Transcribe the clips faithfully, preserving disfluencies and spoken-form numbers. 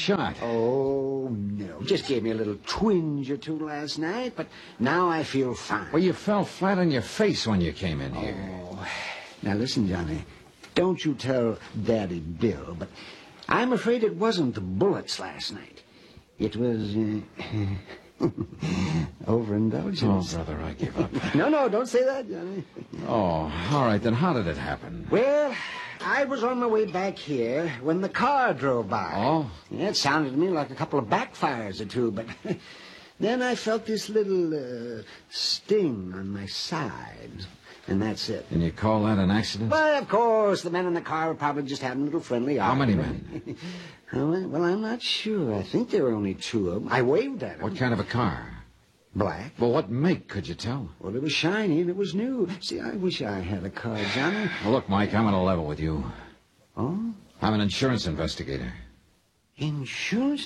shot. Oh, no. Just gave me a little twinge or two last night, but now I feel fine. Well, you fell flat on your face when you came in here. Oh. Now, listen, Johnny. Don't you tell Daddy Bill, but I'm afraid it wasn't the bullets last night. It was uh, overindulgence. Oh, brother, I give up. No, no, don't say that, Johnny. Oh, all right, then how did it happen? Well, I was on my way back here when the car drove by. Oh? Yeah, it sounded to me like a couple of backfires or two, but then I felt this little uh, sting on my side. And that's it. And you call that an accident? Well, of course, the men in the car were probably just having a little friendly How many argument. men? Oh, well, I'm not sure. I think there were only two of them. I waved at them. What kind of a car? Black. Well, what make, could you tell? Well, it was shiny and it was new. See, I wish I had a car, Johnny. Well, look, Mike, I'm on a level with you. Oh? I'm an insurance investigator. Insurance?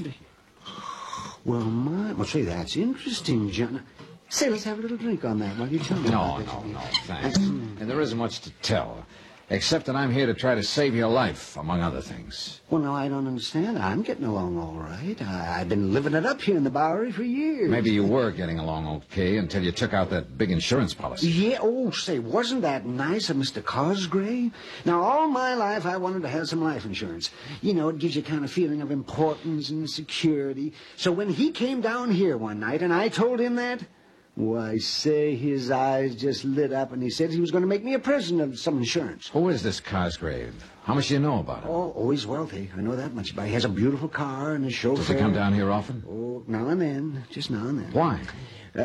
Well, my... Well, say, that's interesting, Johnny. Say, let's have a little drink on that while you tell me No, about no, this. no, thanks. And there isn't much to tell, except that I'm here to try to save your life, among other things. Well, no, I don't understand. I'm getting along all right. I, I've been living it up here in the Bowery for years. Maybe you were getting along okay until you took out that big insurance policy. Yeah, oh, say, wasn't that nice of Mister Cosgrave? Now, all my life I wanted to have some life insurance. You know, it gives you a kind of feeling of importance and security. So when he came down here one night and I told him that, why, say, his eyes just lit up, and he said he was going to make me a present of some insurance. Who is this Cosgrave? How much do you know about him? Oh, oh, he's wealthy. I know that much about him. He has a beautiful car and a chauffeur. Does he come down here often? Oh, now and then. Just now and then. Why? Uh,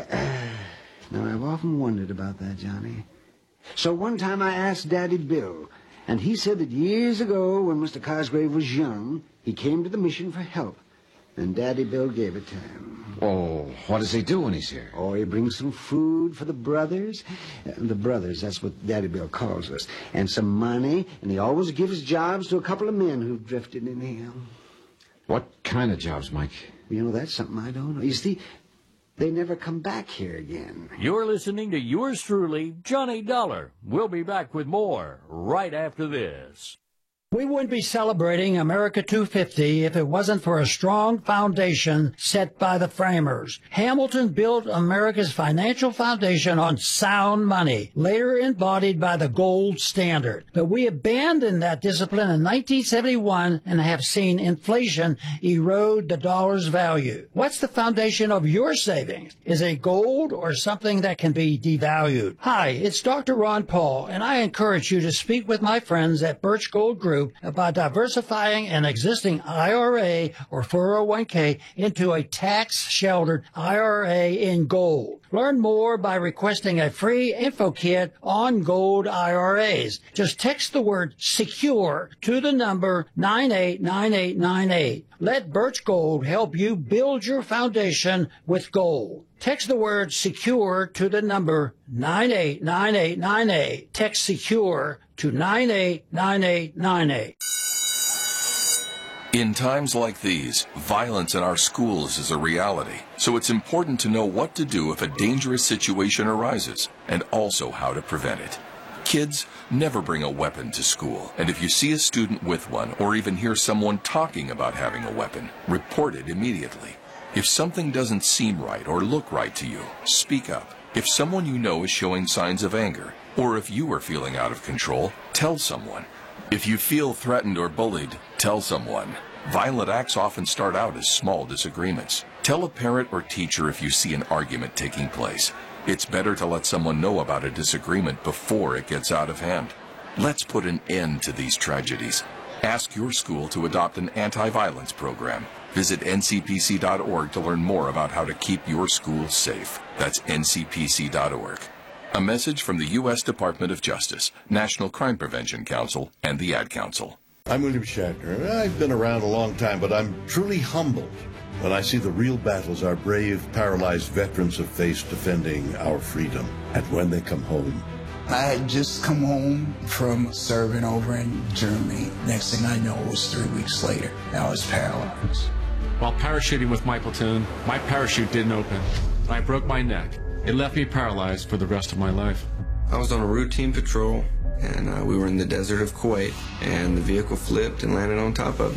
now, I've often wondered about that, Johnny. So one time I asked Daddy Bill, and he said that years ago, when Mister Cosgrave was young, he came to the mission for help, and Daddy Bill gave it to him. Oh, what does he do when he's here? Oh, he brings some food for the brothers. Uh, the brothers, that's what Daddy Bill calls us. And some money, and he always gives jobs to a couple of men who've drifted in here. What kind of jobs, Mike? You know, that's something I don't know. You see, they never come back here again. You're listening to yours truly, Johnny Dollar. We'll be back with more right after this. We wouldn't be celebrating America two fifty if it wasn't for a strong foundation set by the framers. Hamilton built America's financial foundation on sound money, later embodied by the gold standard. But we abandoned that discipline in nineteen seventy-one and have seen inflation erode the dollar's value. What's the foundation of your savings? Is it gold or something that can be devalued? Hi, it's Doctor Ron Paul, and I encourage you to speak with my friends at Birch Gold Group about diversifying an existing I R A or four oh one k into a tax-sheltered I R A in gold. Learn more by requesting a free info kit on gold I R As. Just text the word SECURE to the number nine eight nine eight nine eight. Let Birch Gold help you build your foundation with gold. Text the word SECURE to the number nine eight nine eight nine eight. Text SECURE to nine eight nine eight nine eight. In times like these, violence in our schools is a reality, so it's important to know what to do if a dangerous situation arises, and also how to prevent it. Kids, never bring a weapon to school, and if you see a student with one, or even hear someone talking about having a weapon, report it immediately. If something doesn't seem right or look right to you, speak up. If someone you know is showing signs of anger, or if you are feeling out of control, tell someone. If you feel threatened or bullied, tell someone. Violent acts often start out as small disagreements. Tell a parent or teacher if you see an argument taking place. It's better to let someone know about a disagreement before it gets out of hand. Let's put an end to these tragedies. Ask your school to adopt an anti-violence program. Visit N C P C dot org to learn more about how to keep your school safe. That's N C P C dot org. A message from the U S Department of Justice, National Crime Prevention Council, and the Ad Council. I'm William Shatner. I've been around a long time, but I'm truly humbled when I see the real battles our brave, paralyzed veterans have faced defending our freedom. And when they come home, I had just come home from serving over in Germany. Next thing I know, it was three weeks later. I was paralyzed. While parachuting with my platoon, my parachute didn't open. I broke my neck. It left me paralyzed for the rest of my life. I was on a routine patrol, and uh, we were in the desert of Kuwait, and the vehicle flipped and landed on top of me.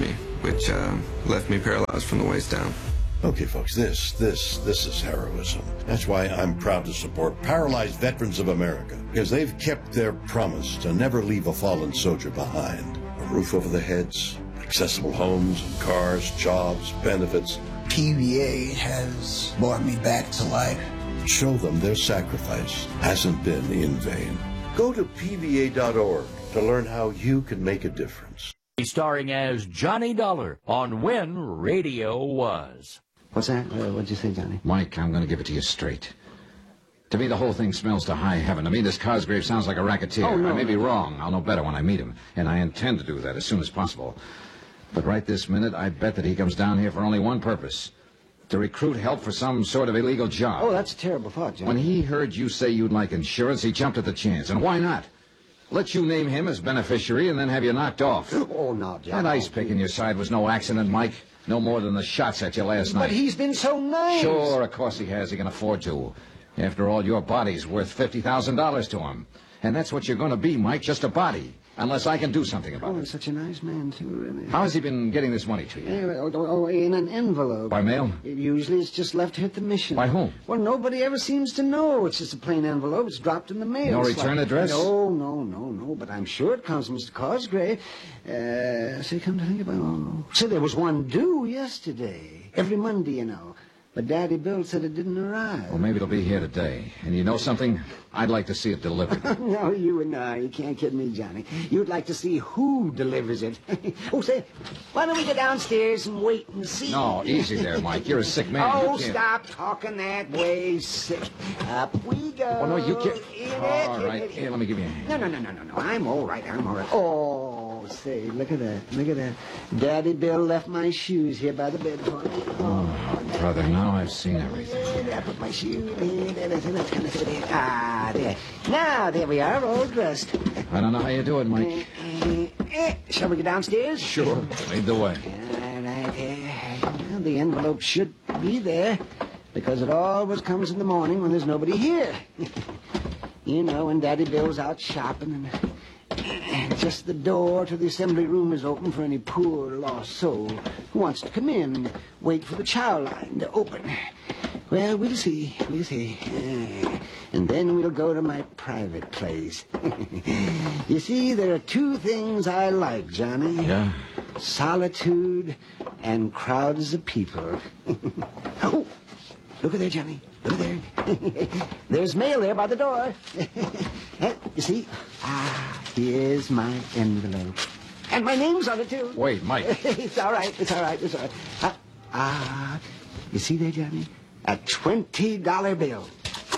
which uh, left me paralyzed from the waist down. Okay, folks, this, this, this is heroism. That's why I'm proud to support Paralyzed Veterans of America, because they've kept their promise to never leave a fallen soldier behind. A roof over their heads, accessible homes and cars, jobs, benefits. P V A has brought me back to life. Show them their sacrifice hasn't been in vain. Go to P V A dot org to learn how you can make a difference. Starring as Johnny Dollar on When Radio Was. What's that? Uh, what'd you say, Johnny? Mike, I'm going to give it to you straight. To me, the whole thing smells to high heaven. To me, this Cosgrave sounds like a racketeer. Oh, no, I may no. be wrong. I'll know better when I meet him. And I intend to do that as soon as possible. But right this minute, I bet that he comes down here for only one purpose. To recruit help for some sort of illegal job. Oh, that's a terrible thought, Johnny. When he heard you say you'd like insurance, he jumped at the chance. And why not? Let you name him as beneficiary and then have you knocked off. Oh, no, Johnny. That ice pick in your side was no accident, Mike. No more than the shots at you last night. But he's been so nice. Sure, of course he has. He can afford to. After all, your body's worth fifty thousand dollars to him. And that's what you're going to be, Mike, just a body. Unless I can do something about Oh, it. he's such a nice man, too, really. How has he been getting this money to you? Yeah, oh, oh, in an envelope. By mail? Usually it's just left here at the mission. By whom? Well, nobody ever seems to know. It's just a plain envelope. It's dropped in the mail. No It's return like- address? No, no, no, no. But I'm sure it comes from Mister Cosgrave. Uh, see, come to think about it. Oh, see, there was one due yesterday. Every Monday, you know. But Daddy Bill said it didn't arrive. Well, maybe it'll be here today. And you know something? I'd like to see it delivered. No, you and I. You can't kid me, Johnny. You'd like to see who delivers it. Oh, say, why don't we go downstairs and wait and see? No, easy there, Mike. You're a sick man. Oh, You can't- stop talking that way, sick. Up we go. Oh, no, you can't. In it, All in right. it, in Here, it. let me give you a hand. No, no, no, no, no, no. I'm all right. I'm all right. Oh, say, look at that. Look at that. Daddy Bill left my shoes here by the bed for me. Oh, brother, now I've seen everything. I put my shoe in. There, that's that's kind of fit. Ah, there. Now, there we are, all dressed. I don't know how you do it, Mike. Eh, eh, Shall we go downstairs? Sure. Lead the way. All right. eh, well, the envelope should be there, because it always comes in the morning when there's nobody here. You know, when Daddy Bill's out shopping and, and just the door to the assembly room is open for any poor lost soul who wants to come in and wait for the chow line to open. Well, we'll see, we'll see. Uh, and then we'll go to my private place. You see, there are two things I like, Johnny. Yeah? Solitude and crowds of people. Oh, look at there, Johnny. Look at there. There's mail there by the door. Eh, you see? Ah, here's my envelope. And my name's on it, too. Wait, Mike. It's all right. It's all right. It's all right. Ah, ah, you see there, Johnny? A twenty dollar bill.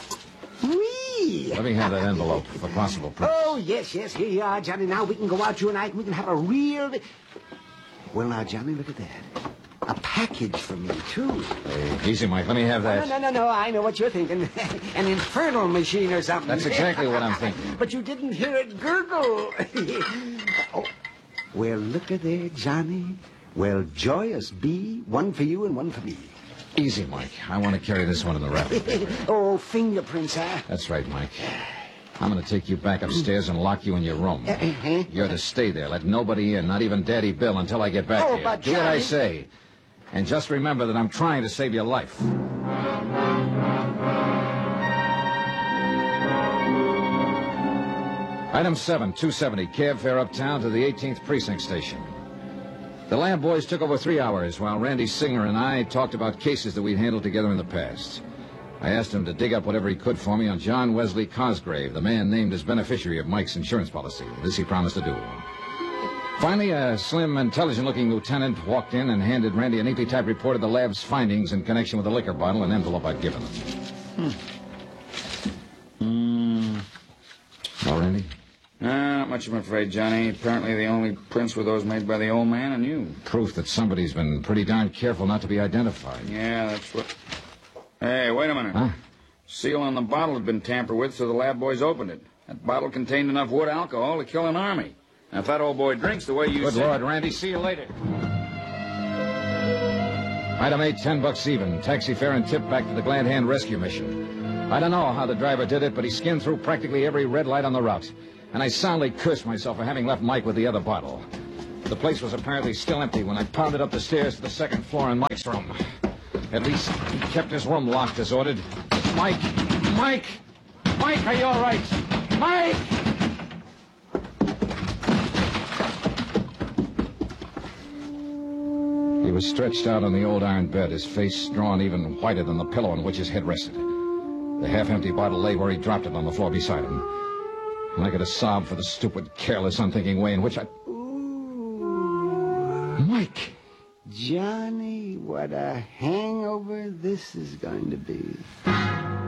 Whee! Let me have that envelope for possible proof. Oh, yes, yes. Here you are, Johnny. Now we can go out, you and I, and we can have a real... Well, now, Johnny, look at that. A package for me, too. Hey, easy, Mike. Let me have No, that. no, no, no. I know what you're thinking. An infernal machine or something. That's exactly what I'm thinking. But you didn't hear it gurgle. Oh, well, look at there, Johnny. Well, joyous bee. One for you and one for me. Easy, Mike. I want to carry this one in the wrapping paper. Oh, fingerprints, huh? That's right, Mike. I'm going to take you back upstairs and lock you in your room. Uh-huh. You're to stay there. Let nobody in, not even Daddy Bill, until I get back Oh, here. but Do what I Johnny- say. And just remember that I'm trying to save your life. Item seven, two seventy, cab fare uptown to the eighteenth Precinct Station. The lab boys took over three hours while Randy Singer and I talked about cases that we'd handled together in the past. I asked him to dig up whatever he could for me on John Wesley Cosgrave, the man named as beneficiary of Mike's insurance policy. This he promised to do. Finally, a slim, intelligent-looking lieutenant walked in and handed Randy an E P-type report of the lab's findings in connection with the liquor bottle and envelope I'd given him. Hmm. Mm. Well, Randy? Uh, not much, I'm afraid, Johnny. Apparently the only prints were those made by the old man and you. Proof that somebody's been pretty darn careful not to be identified. Yeah, that's what... Hey, wait a minute. Huh? Seal on the bottle had been tampered with, so the lab boys opened it. That bottle contained enough wood alcohol to kill an army. Now, if that old boy drinks the way you Good said... Lord, Randy, see you later. Item eight, ten bucks even. Taxi fare and tip back to the Glad Hand rescue mission. I don't know how the driver did it, but he skimmed through practically every red light on the route. And I soundly cursed myself for having left Mike with the other bottle. The place was apparently still empty when I pounded up the stairs to the second floor in Mike's room. At least he kept his room locked as ordered. Mike! Mike! Mike, are you all right? Mike! He was stretched out on the old iron bed, his face drawn even whiter than the pillow on which his head rested. The half-empty bottle lay where he dropped it on the floor beside him. And I could have sobbed for the stupid, careless, unthinking way in which I... Ooh. Mike! Johnny, what a hangover this is going to be.